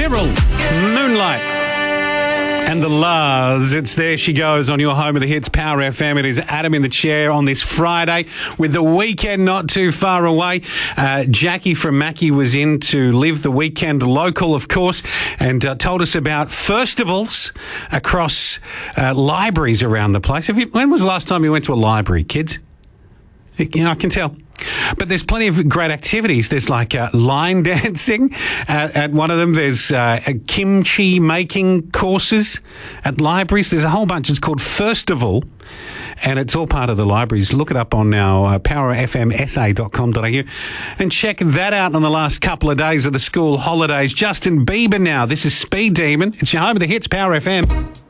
Cheryl, Moonlight. And the Lars, it's There She Goes on your home of the hits, Power FM. It is Adam in the chair on this Friday with the weekend not too far away. Jackie from Mackie was in to live the weekend local, of course, and told us about festivals across libraries around the place. When was the last time you went to a library, kids? You know, I can tell. But there's plenty of great activities. There's like line dancing at one of them. There's kimchi making courses at libraries. There's a whole bunch. It's called Festival, and it's all part of the libraries. Look it up on our powerfmsa.com.au and check that out on the last couple of days of the school holidays. Justin Bieber now. This is Speed Demon. It's your home of the hits, Power FM.